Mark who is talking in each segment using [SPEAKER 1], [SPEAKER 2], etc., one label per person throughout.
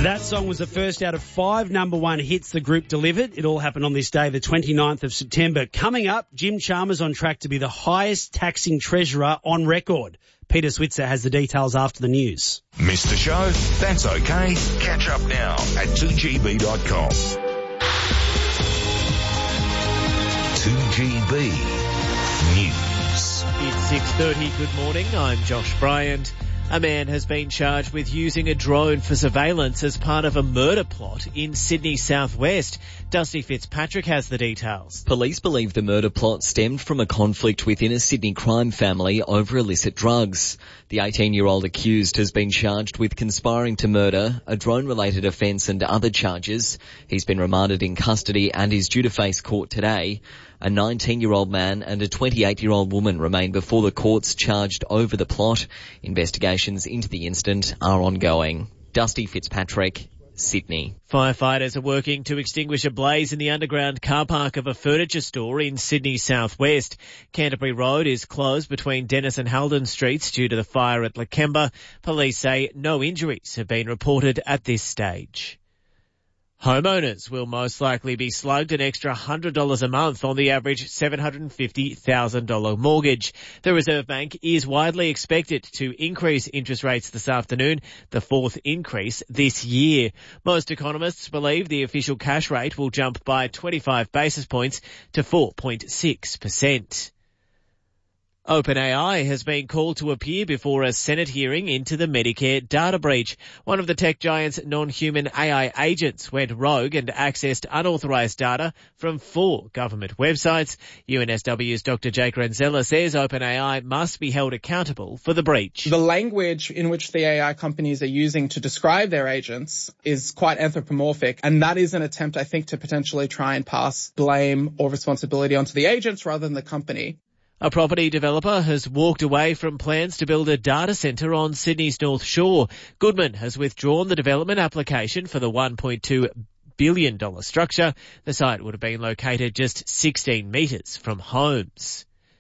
[SPEAKER 1] That song was the first out of 5 number one hits the group delivered. It all happened on this day, the 29th of September. Coming up, Jim Chalmers on track to be the highest taxing treasurer on record. Peter Switzer has the details after the news.
[SPEAKER 2] Missed the show? That's okay. Catch up now at 2gb.com. 2GB News.
[SPEAKER 3] It's 6:30. Good morning. I'm Josh Bryant. A man has been charged with using a drone for surveillance as part of a murder plot in Sydney southwest. Dusty Fitzpatrick has the details.
[SPEAKER 4] Police believe the murder plot stemmed from a conflict within a Sydney crime family over illicit drugs. The 18-year-old accused has been charged with conspiring to murder, a drone-related offence and other charges. He's been remanded in custody and is due to face court today. A 19-year-old man and a 28-year-old woman remain before the courts charged over the plot. Investigations into the incident are ongoing. Dusty Fitzpatrick, Sydney.
[SPEAKER 3] Firefighters are working to extinguish a blaze in the underground car park of a furniture store in Sydney southwest. Canterbury Road is closed between Dennis and Halden Streets due to the fire at Lakemba. Police say no injuries have been reported at this stage. Homeowners will most likely be slugged an extra $100 a month on the average $750,000 mortgage. The Reserve Bank is widely expected to increase interest rates this afternoon, the fourth increase this year. Most economists believe the official cash rate will jump by 25 basis points to 4.6%. OpenAI has been called to appear before a Senate hearing into the Medicare data breach. One of the tech giant's non-human AI agents went rogue and accessed unauthorized data from 4 government websites. UNSW's Dr. Jake Renzella says OpenAI must be held accountable for the breach.
[SPEAKER 5] The language in which the AI companies are using to describe their agents is quite anthropomorphic, and that is an attempt, I think, to potentially try and pass blame or responsibility onto the agents rather than the company.
[SPEAKER 3] A property developer has walked away from plans to build a data centre on Sydney's North Shore. Goodman has withdrawn the development application for the $1.2 billion structure. The site would have been located just 16 metres from homes.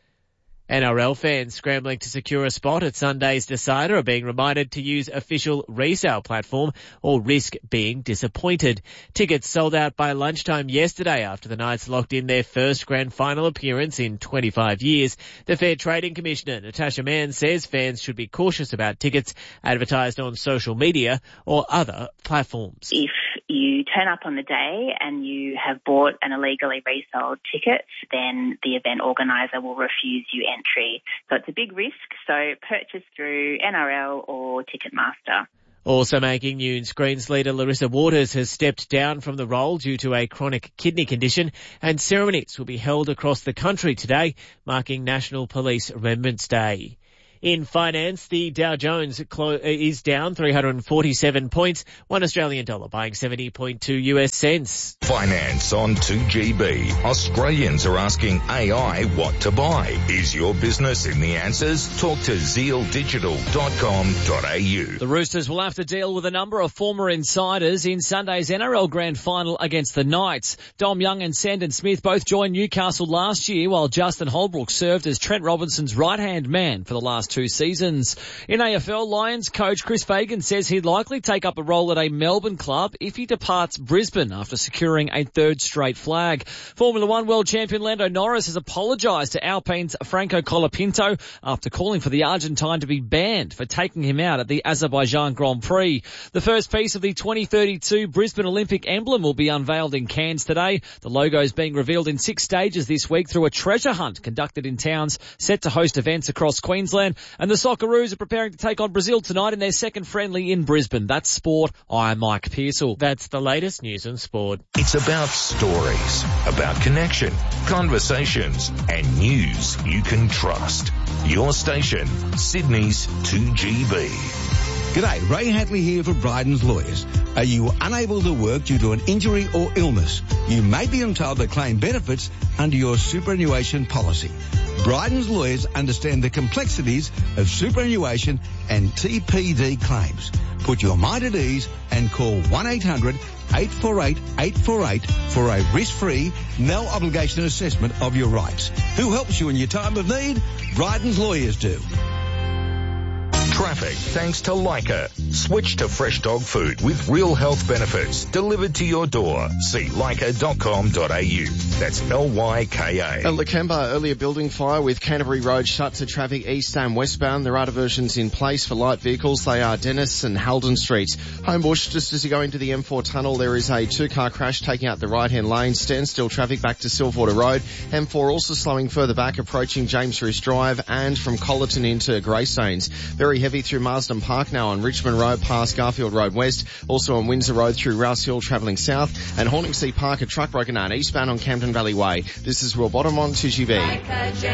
[SPEAKER 3] NRL fans scrambling to secure a spot at Sunday's decider are being reminded to use official resale platform or risk being disappointed. Tickets sold out by lunchtime yesterday after the Knights locked in their first grand final appearance in 25 years. The Fair Trading Commissioner, Natasha Mann, says fans should be cautious about tickets advertised on social media or other platforms.
[SPEAKER 6] If you turn up on the day and you have bought an illegally resold ticket, then the event organiser will refuse you entry. So it's a big risk, so purchase through NRL or Ticketmaster.
[SPEAKER 3] Also making news, Greens leader Larissa Waters has stepped down from the role due to a chronic kidney condition, and ceremonies will be held across the country today, marking National Police Remembrance Day. In finance, the Dow Jones is down 347 points, $1 Australian dollar buying 70.2 US cents.
[SPEAKER 2] Finance on 2GB. Australians are asking AI what to buy. Is your business in the answers? Talk to zealdigital.com.au.
[SPEAKER 7] The Roosters will have to deal with a number of former insiders in Sunday's NRL Grand Final against the Knights. Dom Young and Sandon Smith both joined Newcastle last year, while Justin Holbrook served as Trent Robinson's right-hand man for the last 2 seasons. In AFL, Lions coach Chris Fagan says he'd likely take up a role at a Melbourne club if he departs Brisbane after securing a 3rd straight flag. Formula One world champion Lando Norris has apologised to Alpine's Franco Colapinto after calling for the Argentine to be banned for taking him out at the Azerbaijan Grand Prix. The first piece of the 2032 Brisbane Olympic emblem will be unveiled in Cairns today. The logo is being revealed in 6 stages this week through a treasure hunt conducted in towns set to host events across Queensland. And the Socceroos are preparing to take on Brazil tonight in their second friendly in Brisbane. That's sport. I'm Mike Pearsall.
[SPEAKER 3] That's the latest news in sport.
[SPEAKER 2] It's about stories, about connection, conversations, and news you can trust. Your station, Sydney's 2GB.
[SPEAKER 8] G'day, Ray Hadley here for Bryden's Lawyers. Are you unable to work due to an injury or illness? You may be entitled to claim benefits under your superannuation policy. Bryden's Lawyers understand the complexities of superannuation and TPD claims. Put your mind at ease and call 1-800-848-848 for a risk-free, no-obligation assessment of your rights. Who helps you in your time of need? Bryden's Lawyers do.
[SPEAKER 2] Traffic thanks to Leica. Switch to fresh dog food with real health benefits delivered to your door. See leica.com.au. That's Lyka.
[SPEAKER 9] At Lakemba, earlier building fire with Canterbury Road shut to traffic east and westbound. There are diversions in place for light vehicles. They are Dennis and Halden Streets. Homebush, just as you go into the M4 tunnel, there is a two-car crash taking out the right-hand lane. Standstill traffic back to Silverwater Road. M4 also slowing further back, approaching James Roos Drive and from Collerton into Greystanes. Very heavy through Marsden Park now on Richmond Road past Garfield Road West. Also on Windsor Road through Rouse Hill travelling south. And Horningsea Park, a truck broken down eastbound on Camden Valley Way. This is Will Bottom on 2GB.